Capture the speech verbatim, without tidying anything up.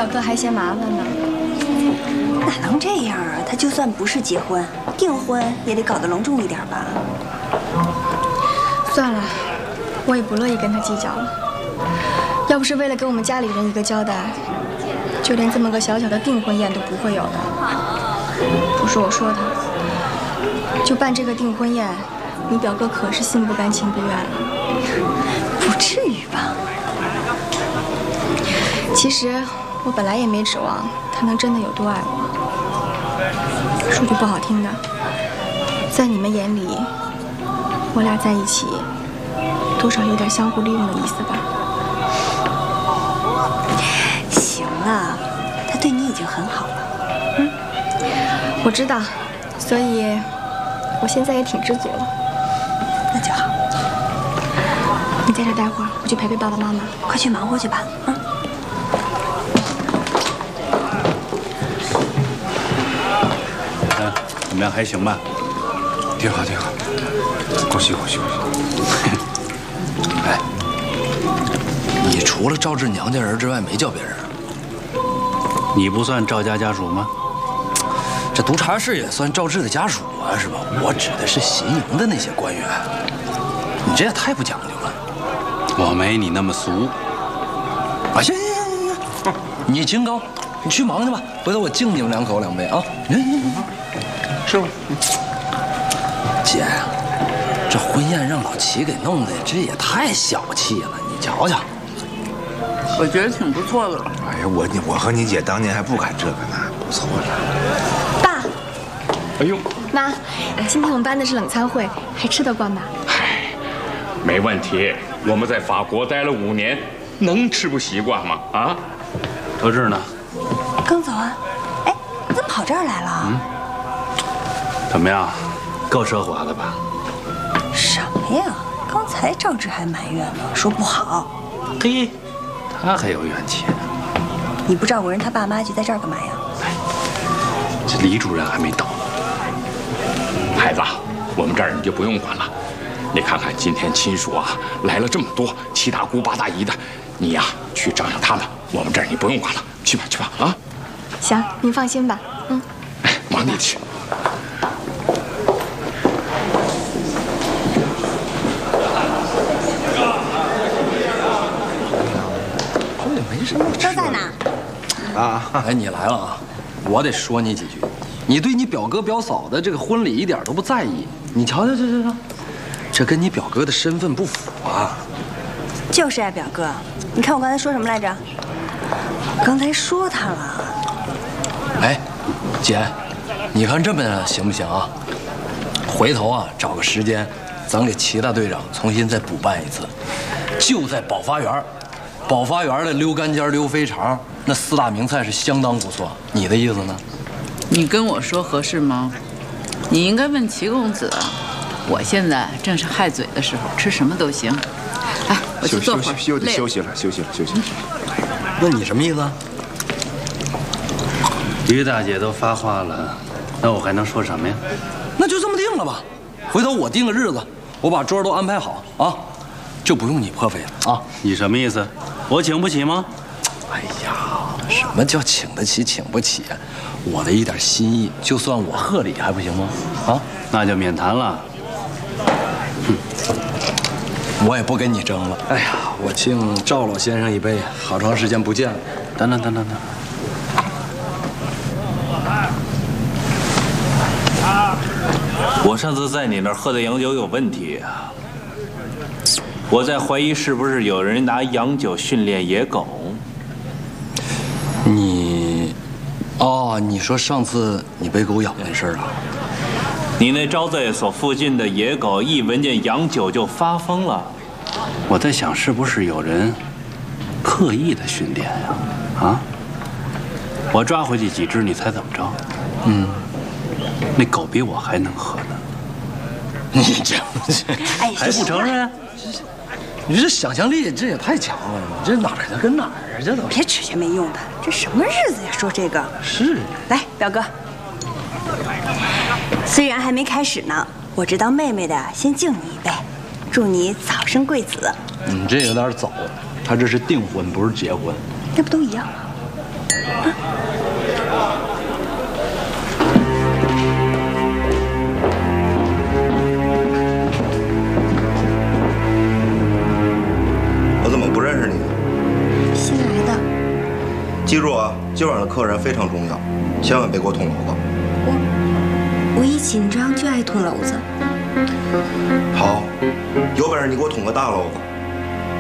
表哥还嫌麻烦呢。 哪能这样啊？他就算不是结婚，订婚也得搞得隆重一点吧？ 算了，我也不乐意跟他计较了。要不是为了给我们家里人一个交代，就连这么个小小的订婚宴都不会有的。不是我说他，就办这个订婚宴，你表哥可是心不甘情不愿了。 不至于吧？ 其实我本来也没指望他能真的有多爱我。说句不好听的，在你们眼里，我俩在一起，多少有点相互利用的意思吧。 行了，他对你已经很好了。 嗯，我知道，所以我现在也挺知足了。 那就好。 你在这待会儿，我去陪陪爸爸妈妈。 快去忙活去吧。嗯。 嗯，怎么样？还行吧？ 挺好，挺好。恭喜恭喜恭喜！ 哎，你除了赵志娘家人之外，没叫别人？ 你不算赵家家属吗？ 这督察室也算赵志的家属啊，是吧？我指的是协营的那些官员。你这也太不讲究了。 我没你那么俗。 啊，行行行行行，你清高，你去忙去吧。回头我敬你们两口两杯啊。行行行， 是吧？ 姐呀，这婚宴让老齐给弄的，这也太小气了。你瞧瞧， 我觉得挺不错的了。 哎呀，我我和你姐当年还不敢这个呢，不错了。 爸， 哎呦， 妈，今天我们办的是冷餐会，还吃得惯吧？ 嗨，没问题。我们在法国待了五年，能吃不习惯吗？啊？ 德志呢？ 刚走啊。哎，你怎么跑这儿来了？ 嗯。怎么样？够奢华的吧？ 什么呀？刚才赵志还埋怨呢，说不好。 嘿，他还有怨气呢。 你不照顾人他爸妈，就在这儿干嘛呀？ 哎，这李主任还没到。 孩子，我们这儿你就不用管了。你看看今天亲属啊来了这么多，七大姑八大姨的，你呀去照应他们。我们这儿你不用管了，去吧去吧啊。 行，您放心吧。嗯。 哎，忙你的去。 没什么吃的。 都在呢。 啊，哎，你来了啊！我得说你几句。你对你表哥表嫂的这个婚礼一点都不在意，你瞧瞧这这这，这跟你表哥的身份不符啊！ 就是啊，表哥，你看我刚才说什么来着？刚才说他了。 哎，姐，你看这么行不行啊？回头啊，找个时间，咱给齐大队长重新再补办一次，就在宝发园。宝发园的溜干尖、溜肥肠，那四大名菜是相当不错。你的意思呢？ 你跟我说合适吗？你应该问齐公子。我现在正是害嘴的时候，吃什么都行。来，我去坐会儿。 休息休息了，休息了，休息了。 那你什么意思啊？ 于大姐都发话了，那我还能说什么呀？ 那就这么定了吧。回头我定个日子，我把桌都安排好啊，就不用你破费了啊。 你什么意思？我请不起吗？ 哎呀，什么叫请得起请不起啊？我的一点心意，就算我贺礼还不行吗？啊， 那就免谈了。 哼，我也不跟你争了。哎呀，我敬赵老先生一杯，好长时间不见了。 等等等等等。 我上次在你那儿喝的洋酒有问题啊！我在怀疑是不是有人拿洋酒训练野狗。 你，哦，你说上次你被狗咬那事儿啊？ 你那招待所附近的野狗一闻见洋酒就发疯了。 我在想，是不是有人刻意的训练呀？啊？我抓回去几只，你猜怎么着？ 嗯， 那狗比我还能喝呢。 你这， 哎， 还不承认？ 你这想象力这也太强了，你这哪儿的跟哪儿啊？这都别扯些没用的，这什么日子呀？说这个是。 来，表哥，虽然还没开始呢，我这当妹妹的先敬你一杯，祝你早生贵子。 你这有点早，他这是订婚，不是结婚。 那不都一样吗？ 我怎么不认识你？ 新来的。 记住啊，今晚的客人非常重要，千万别给我捅娄子。 我我一紧张就爱捅娄子。 好，有本事你给我捅个大娄子。